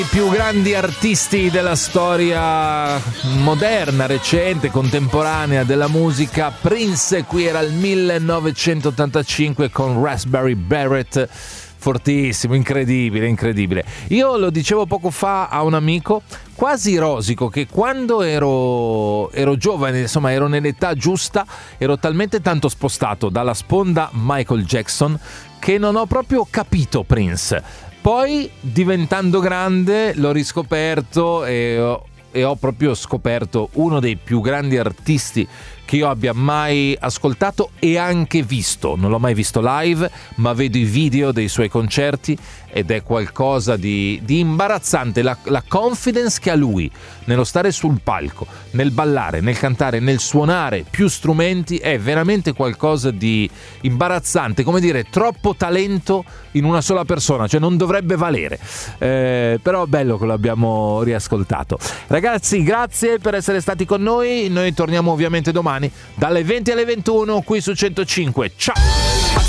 I più grandi artisti della storia moderna, recente, contemporanea della musica. Prince, qui era il 1985 con Raspberry Beret. Fortissimo, incredibile. Io lo dicevo poco fa a un amico, quasi rosico, che quando ero giovane, insomma ero nell'età giusta, ero talmente tanto spostato dalla sponda Michael Jackson che non ho proprio capito Prince. Poi diventando grande l'ho riscoperto e ho proprio scoperto uno dei più grandi artisti che io abbia mai ascoltato e anche visto. Non l'ho mai visto live, ma vedo i video dei suoi concerti ed è qualcosa di imbarazzante. La confidence che ha lui nello stare sul palco, nel ballare, nel cantare, nel suonare più strumenti è veramente qualcosa di imbarazzante. Come dire, troppo talento in una sola persona, cioè non dovrebbe valere. Però bello che lo abbiamo riascoltato. Ragazzi, grazie per essere stati con noi. Noi torniamo ovviamente domani dalle 20 alle 21 qui su 105. Ciao!